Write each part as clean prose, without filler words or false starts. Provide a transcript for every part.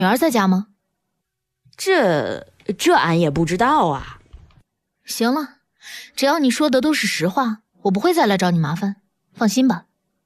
女儿在家吗？ 这俺也不知道啊。 行了，只要你说的都是实话，我不会再来找你麻烦，放心吧。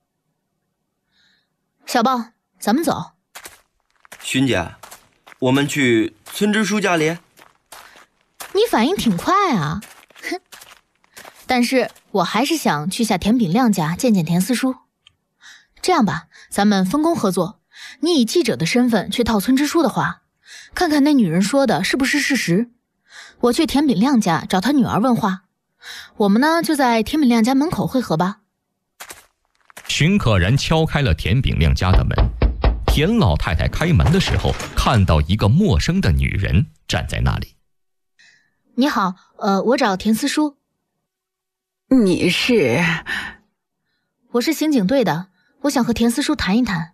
小豹，咱们走。 勋姐，我们去村支书家里？ 你反应挺快啊，哼！但是我还是想去下田炳亮家见见田思书。这样吧，咱们分工合作，你以记者的身份去套村支书的话，看看那女人说的是不是事实。我去田炳亮家找他女儿问话，我们呢就在田炳亮家门口会合吧。 荀可然敲开了田炳亮家的门。田老太太开门的时候，看到一个陌生的女人站在那里。 你好，我找田思书。 你是？ 我是刑警队的，我想和田思书谈一谈。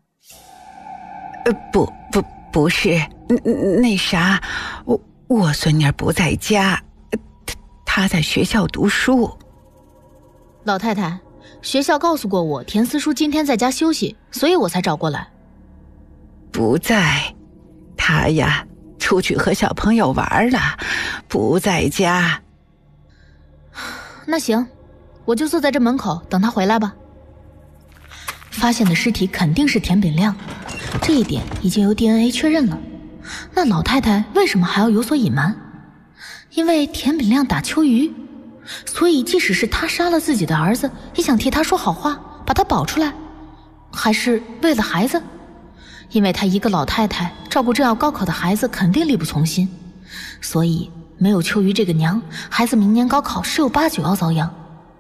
不是，那啥，我孙女不在家，她在学校读书。 老太太，学校告诉过我田思书今天在家休息，所以我才找过来。 不在，她呀出去和小朋友玩了，不在家。 那行，我就坐在这门口等她回来吧。发现的尸体肯定是田炳亮，这一点已经由 DNA 确认了。那老太太为什么还要有所隐瞒？因为田炳亮打秋鱼，所以即使是他杀了自己的儿子，也想替他说好话，把他保出来。还是为了孩子？因为他一个老太太照顾正要高考的孩子肯定力不从心，所以没有秋鱼这个娘，孩子明年高考十有八九要遭殃。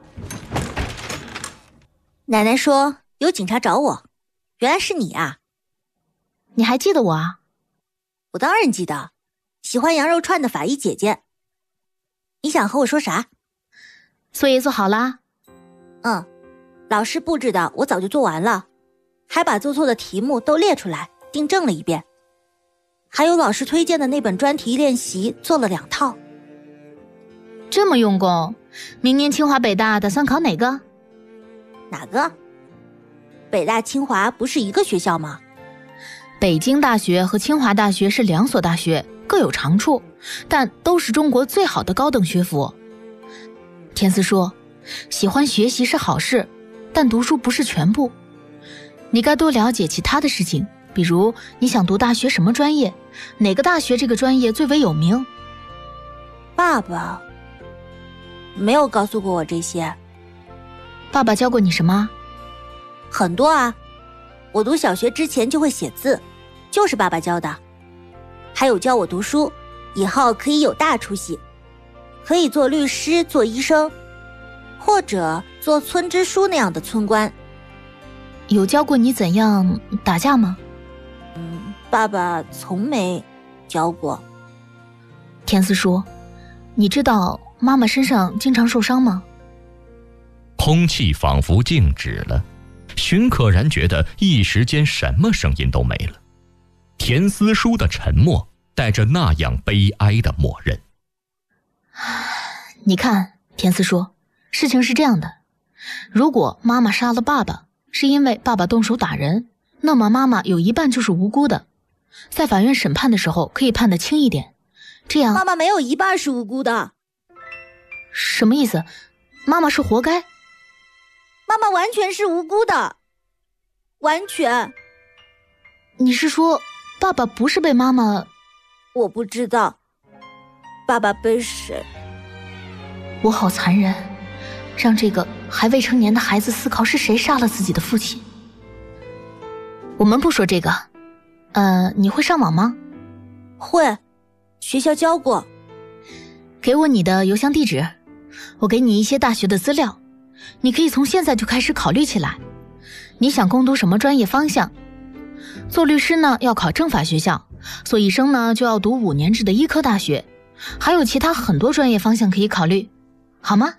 奶奶说有警察找我，原来是你啊。 你还记得我啊？ 我当然记得，喜欢羊肉串的法医姐姐。你想和我说啥？ 作业做好啦？ 老师布置的我早就做完了，还把做错的题目都列出来订正了一遍，还有老师推荐的那本专题练习做了2套。 这么用功，明年清华北大打算考哪个？ 哪个？北大清华不是一个学校吗？ 北京大学和清华大学是2所大学，各有长处，但都是中国最好的高等学府。田思书，喜欢学习是好事，但读书不是全部。你该多了解其他的事情，比如你想读大学什么专业，哪个大学这个专业最为有名。 爸爸没有告诉过我这些。 爸爸教过你什么？ 很多啊，我读小学之前就会写字，就是爸爸教的。还有教我读书，以后可以有大出息，可以做律师、做医生，或者做村支书那样的村官。 有教过你怎样打架吗？ 爸爸从没教过。 田思书，你知道妈妈身上经常受伤吗？ 空气仿佛静止了，荀可然觉得一时间什么声音都没了。田思书的沉默带着那样悲哀的默认。 你看，田思书，事情是这样的，如果妈妈杀了爸爸是因为爸爸动手打人，那么妈妈有一半就是无辜的，在法院审判的时候可以判得轻一点，这样。 妈妈没有一半是无辜的。 什么意思？妈妈是活该？ 妈妈完全是无辜的，完全。 你是说爸爸不是被妈妈？ 我不知道爸爸被谁。 我好残忍，让这个还未成年的孩子思考是谁杀了自己的父亲。我们不说这个，你会上网吗？ 会，学校教过。 给我你的邮箱地址，我给你一些大学的资料，你可以从现在就开始考虑起来。你想攻读什么专业方向？做律师呢要考政法学校，做医生呢就要读5年制的医科大学，还有其他很多专业方向可以考虑，好吗？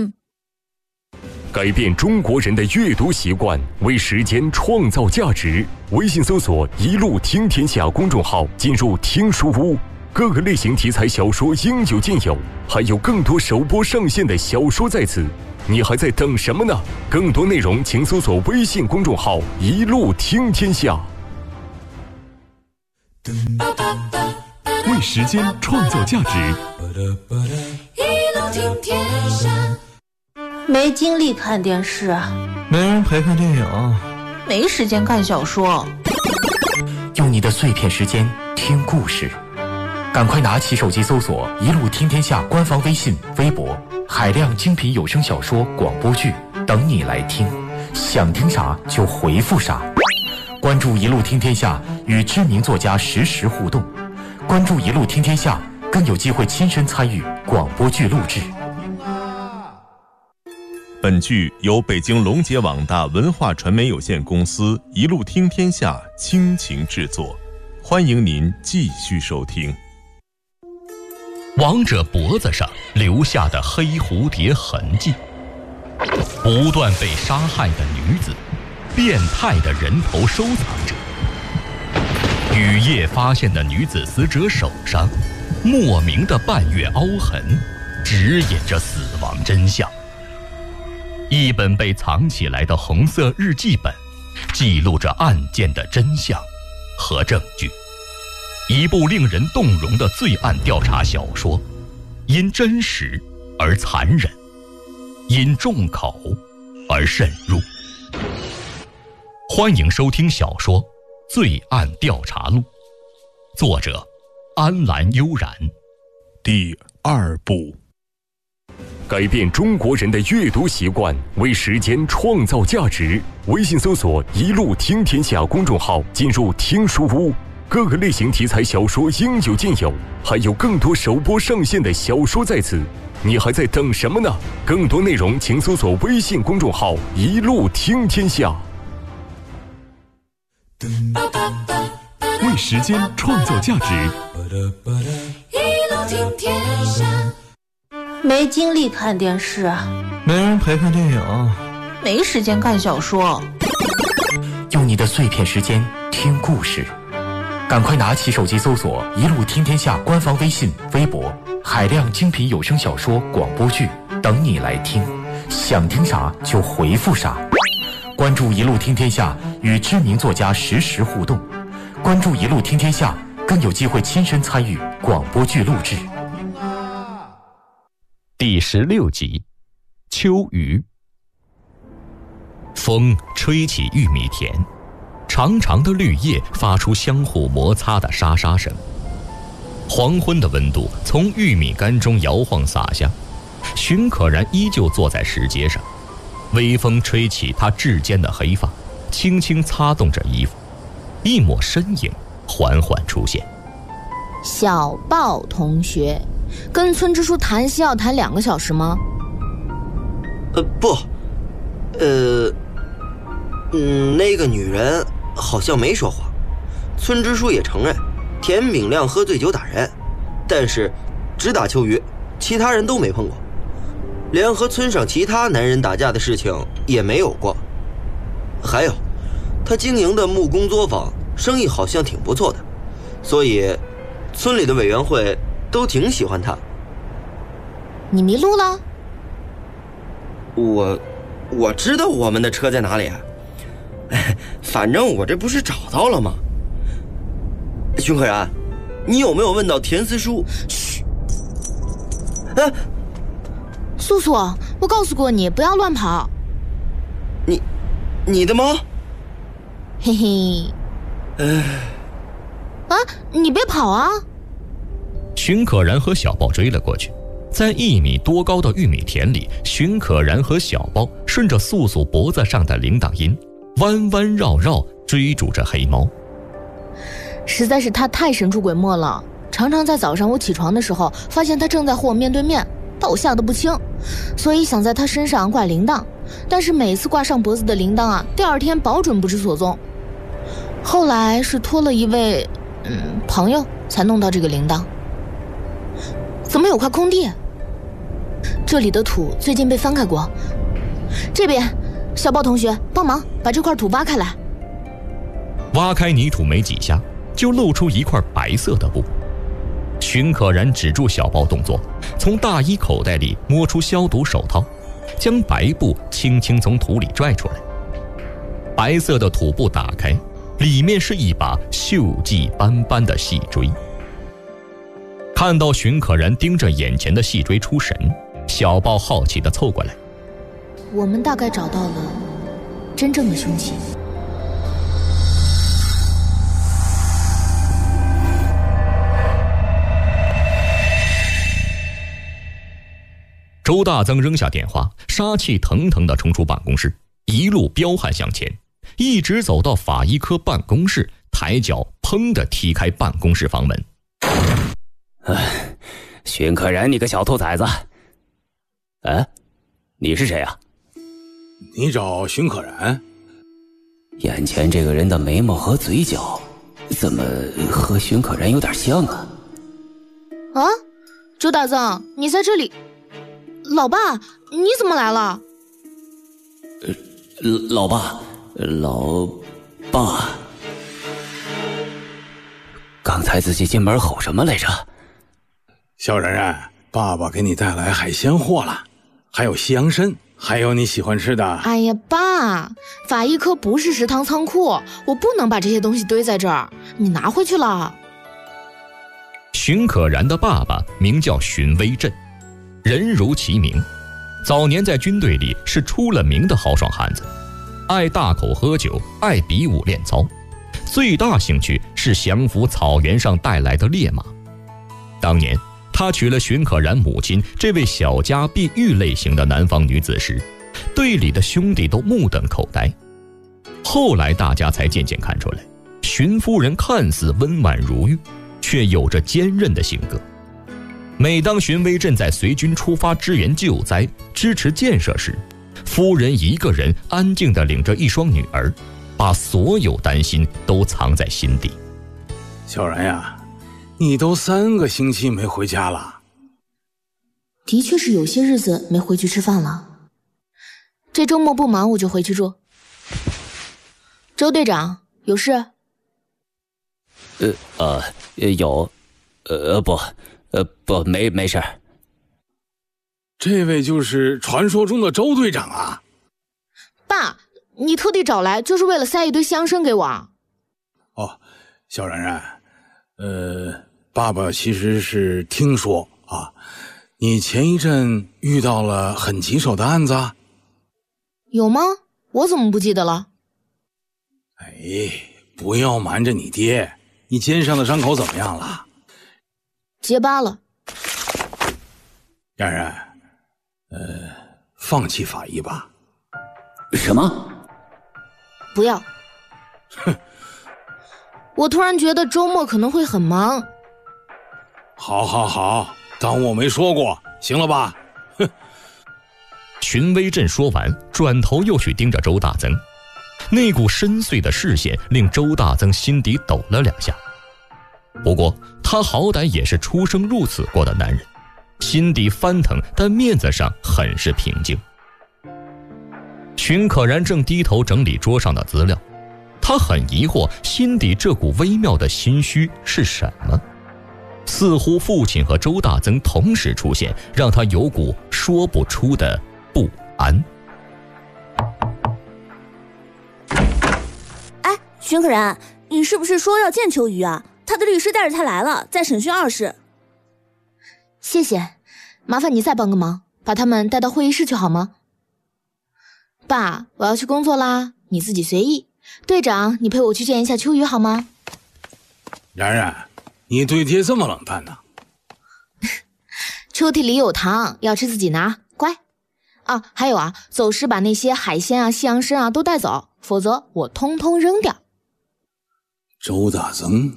改变中国人的阅读习惯，为时间创造价值。微信搜索“一路听天下”公众号，进入听书屋，各个类型题材小说应有尽有，还有更多首播上线的小说在此。你还在等什么呢？更多内容请搜索微信公众号“一路听天下”。 为时间创造价值， 没精力看电视， 没人陪看电影， 没时间看小说。 用你的碎片时间听故事，赶快拿起手机搜索“一路听天下”官方微信、微博，海量精品有声小说、广播剧等你来听，想听啥就回复啥。关注“一路听天下”，与知名作家实时互动。关注“一路听天下”，更有机会亲身参与广播剧录制。 本剧由北京龙杰网大文化传媒有限公司一路听天下倾情制作，欢迎您继续收听。 王者脖子上留下的黑蝴蝶痕迹，不断被杀害的女子，变态的人头收藏者，雨夜发现的女子死者手上莫名的半月凹痕，指引着死亡真相。一本被藏起来的红色日记本，记录着案件的真相和证据。一部令人动容的罪案调查小说，因真实而残忍，因重口而深入。欢迎收听小说《罪案调查录》，作者安澜悠然， 第2部。 改变中国人的阅读习惯，为时间创造价值。微信搜索“一路听天下”公众号，进入听书屋，各个类型题材小说应有尽有，还有更多首播上线的小说在此，你还在等什么呢？更多内容请搜索微信公众号“一路听天下”。 为时间创造价值， 一路听天下。没精力看电视， 没人陪看电影， 没时间看小说。 用你的碎片时间听故事，赶快拿起手机搜索“一路听天下”官方微信、微博，海量精品有声小说、广播剧等你来听，想听啥就回复啥。关注“一路听天下”，与知名作家实时互动。关注“一路听天下”，更有机会亲身参与广播剧录制。 第16集，秋雨。风吹起玉米田，长长的绿叶发出相互摩擦的沙沙声。黄昏的温度从玉米杆中摇晃洒下，荀可然依旧坐在石阶上，微风吹起他至肩的黑发，轻轻擦动着衣服，一抹身影缓缓出现。 小豹同学，跟村支书谈心要谈2个小时吗？ 不，那个女人好像没说谎。村支书也承认，田炳亮喝醉酒打人，但是只打秋雨，其他人都没碰过，连和村上其他男人打架的事情也没有过。还有，他经营的木工作坊生意好像挺不错的，所以村里的委员会都挺喜欢他。 你迷路了？ 我知道我们的车在哪里啊，反正我这不是找到了吗？荀可然，你有没有问到田思书？ 嘘！素素，我告诉过你不要乱跑。 你的猫？ 嘿嘿。你别跑啊！ 荀可然和小豹追了过去，在1米多高的玉米田里，荀可然和小豹顺着素素脖子上的铃铛音，弯弯绕绕追逐着黑猫。 实在是他太神出鬼没了，常常在早上我起床的时候，发现他正在和我面对面，把我吓得不轻，所以想在他身上挂铃铛，但是每次挂上脖子的铃铛第2天保准不知所踪。后来是托了一位朋友才弄到这个铃铛。怎么有块空地？这里的土最近被翻开过。这边，小豹同学帮忙把这块土挖开来。 挖开泥土没几下，就露出一块白色的布。荀可然止住小豹动作，从大衣口袋里摸出消毒手套，将白布轻轻从土里拽出来。白色的土布打开， 里面是一把锈迹斑斑的细锥。看到荀可然盯着眼前的细锥出神，小豹好奇地凑过来。 我们大概找到了真正的凶器。 周大增扔下电话，杀气腾腾地冲出办公室，一路彪悍向前，一直走到法医科办公室，抬脚砰地踢开办公室房门。 荀可然，你个小兔崽子！你是谁啊？ 你找荀可然？ 眼前这个人的眉毛和嘴角，怎么和荀可然有点像啊？ 啊，周大增，你在这里？老爸，你怎么来了？ 老爸，刚才自己进门吼什么来着？ 小然然，爸爸给你带来海鲜货了，还有西洋参，还有你喜欢吃的。 哎呀，爸，法医科不是食堂仓库，我不能把这些东西堆在这儿，你拿回去了。 荀可然的爸爸名叫荀威震，人如其名，早年在军队里是出了名的豪爽汉子，爱大口喝酒，爱比武练操，最大兴趣是降服草原上带来的烈马。当年他娶了荀可然母亲这位小家碧玉类型的南方女子时，队里的兄弟都目瞪口呆。后来大家才渐渐看出来，荀夫人看似温婉如玉，却有着坚韧的性格。每当荀威震在随军出发支援救灾、支持建设时，夫人一个人安静地领着一双女儿，把所有担心都藏在心底。 小然呀，你都3个星期没回家了。 的确是有些日子没回去吃饭了。这周末不忙我就回去住。周队长，有事？ 有，没事。 这位就是传说中的周队长啊。 爸，你特地找来就是为了塞一堆香参给我啊？ 哦，小然然，爸爸其实是听说啊，你前一阵遇到了很棘手的案子。 有吗？我怎么不记得了？ 不要瞒着你爹，你肩上的伤口怎么样了？ 结疤了。 然然，放弃法医吧。 什么？ 不要。 哼， 我突然觉得周末可能会很忙。 好，当我没说过，行了吧？哼。 荀威震说完，转头又去盯着周大增，那股深邃的视线令周大增心底抖了2下。不过他好歹也是出生入死过的男人，心底翻腾，但面子上很是平静。荀可然正低头整理桌上的资料，他很疑惑，心底这股微妙的心虚是什么？似乎父亲和周大增同时出现，让他有股说不出的不安。 荀可然，你是不是说要见秋雨啊？他的律师带着他来了，在审讯2室。 谢谢，麻烦你再帮个忙，把他们带到会议室去好吗？爸，我要去工作啦，你自己随意。队长，你陪我去见一下秋雨好吗？ 然然，你对爹这么冷淡呢？ 抽屉里有糖，要吃自己拿，乖。啊，还有啊，走时把那些海鲜啊、西洋参啊都带走，否则我通通扔掉。 周大增。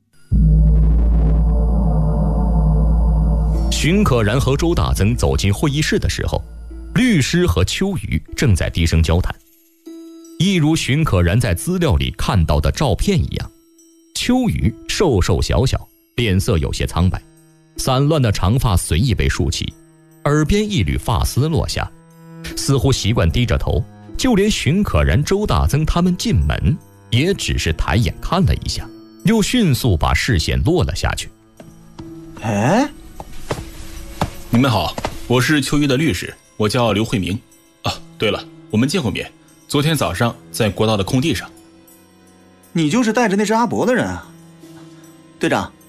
荀可然和周大增走进会议室的时候，律师和秋雨正在低声交谈。一如荀可然在资料里看到的照片一样，秋雨瘦瘦小小，脸色有些苍白，散乱的长发随意被竖起，耳边一缕发丝落下，似乎习惯低着头。就连荀可然、周大增他们进门也只是抬眼看了一下，又迅速把视线落了下去。 你们好，我是秋雨的律师，我叫刘慧明。对了，我们见过面，昨天早上在国道的空地上。 你就是带着那只阿伯的人啊。队长，